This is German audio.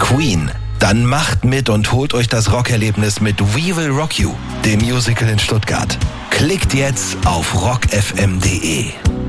Queen? Dann macht mit und holt euch das Rockerlebnis mit We Will Rock You, dem Musical in Stuttgart. Klickt jetzt auf rockfm.de.